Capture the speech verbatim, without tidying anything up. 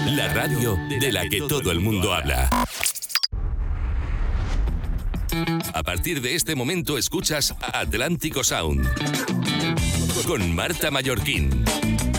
La radio de la que todo el mundo habla. A partir de este momento escuchas Atlántico Sound con Marta Mallorquín.